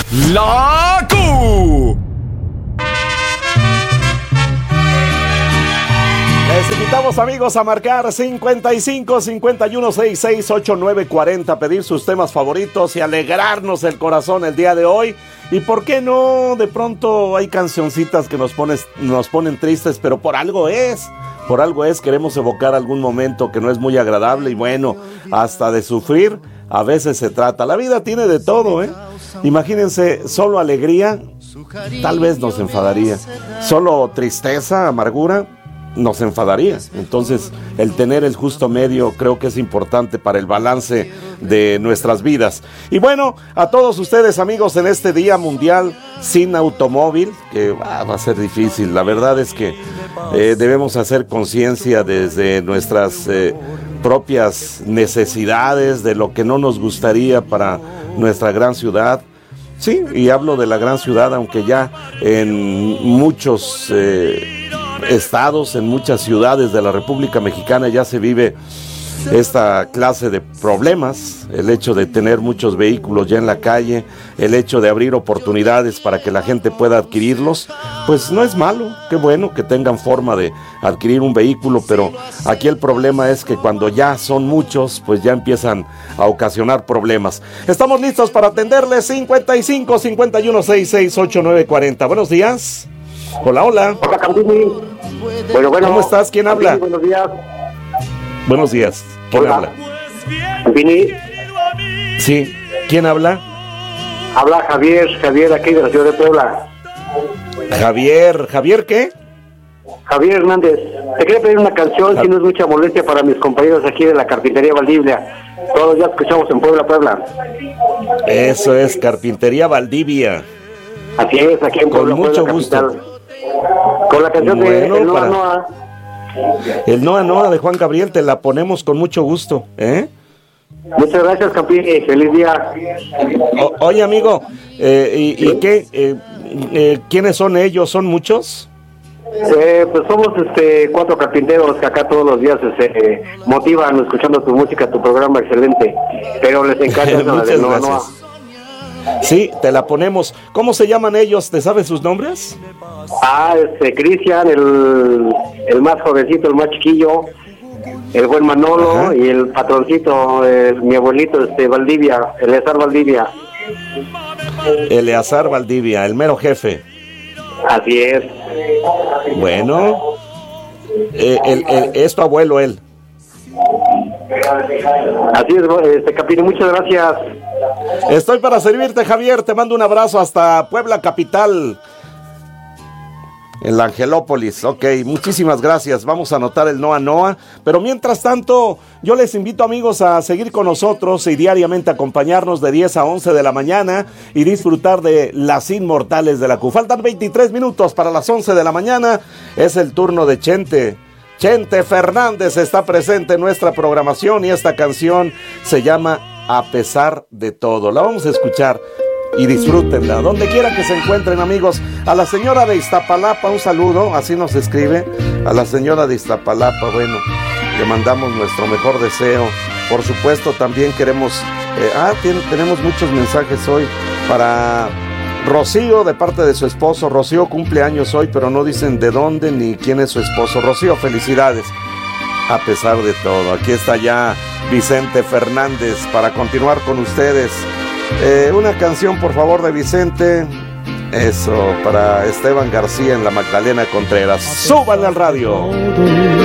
La Q. Les invitamos, amigos, a marcar 55 51 66 89 40, pedir sus temas favoritos y alegrarnos el corazón el día de hoy. Y por qué no, de pronto hay cancioncitas que nos ponen tristes, pero por algo es, queremos evocar algún momento que no es muy agradable y bueno, hasta de sufrir a veces se trata. La vida tiene de todo, Imagínense, solo alegría, tal vez nos enfadaría. Solo tristeza, amargura, nos enfadaría. Entonces, el tener el justo medio creo que es importante para el balance de nuestras vidas. Y bueno, a todos ustedes, amigos, en este Día Mundial sin Automóvil, que va a ser difícil, la verdad es que debemos hacer conciencia desde nuestras propias necesidades, de lo que no nos gustaría para nuestra gran ciudad. Sí, y hablo de la gran ciudad, aunque ya en muchos estados, en muchas ciudades de la República Mexicana ya se vive esta clase de problemas, el hecho de tener muchos vehículos ya en la calle, el hecho de abrir oportunidades para que la gente pueda adquirirlos, pues no es malo, qué bueno que tengan forma de adquirir un vehículo, pero aquí el problema es que cuando ya son muchos, pues ya empiezan a ocasionar problemas. Estamos listos para atenderles. 55 51 66 89 40. Buenos días. Hola. Hola, Campini. Bueno. ¿Cómo estás? ¿Quién habla? Buenos días. Buenos días. ¿Quién habla? Campini. Sí. ¿Quién habla? Habla Javier aquí de la ciudad de Puebla. ¿Javier qué? Javier Hernández. Te quería pedir una canción, si no es mucha molestia para mis compañeros aquí de la Carpintería Valdivia. Todos los días escuchamos en Puebla. Eso es, Carpintería Valdivia. Así es, aquí en Puebla. Con mucho gusto. Capital. Con la canción de El Noa Noa. El Noa Noa de Juan Gabriel, te la ponemos con mucho gusto, Muchas gracias, Campini. Feliz día. Oye, amigo, ¿y qué? ¿Quiénes son ellos? ¿Son muchos? Pues somos 4 carpinteros que acá todos los días se motivan escuchando tu música, tu programa excelente. Pero les encanta la de Noa Noa. Sí, te la ponemos. ¿Cómo se llaman ellos? ¿Te sabes sus nombres? Cristian, el más jovencito, el más chiquillo, el buen Manolo. Ajá. Y el patroncito, mi abuelito, Valdivia, Eleazar Valdivia. Eleazar Valdivia, el mero jefe. Así es. Bueno, es tu abuelo él. Así es, Capini, muchas gracias. Estoy para servirte, Javier. Te mando un abrazo hasta Puebla capital, en la Angelópolis. Ok, muchísimas gracias. Vamos a anotar el Noa Noa. Pero mientras tanto, yo les invito, amigos, a seguir con nosotros y diariamente acompañarnos de 10 a 11 de la mañana y disfrutar de Las Inmortales de la Q. Faltan 23 minutos para las 11 de la mañana. Es el turno de Chente. Chente Fernández está presente en nuestra programación y esta canción se llama A Pesar de Todo. La vamos a escuchar y disfrútenla, donde quiera que se encuentren, amigos. A la señora de Iztapalapa, un saludo, así nos escribe. A la señora de Iztapalapa, bueno, le mandamos nuestro mejor deseo. Por supuesto, también queremos, tenemos muchos mensajes hoy para Rocío, de parte de su esposo. Rocío cumple años hoy, pero no dicen de dónde ni quién es su esposo. Rocío, felicidades. A pesar de todo, aquí está ya Vicente Fernández para continuar con ustedes. Una canción, por favor, de Vicente. Eso, para Esteban García en la Magdalena Contreras. ¡Súbanle al radio!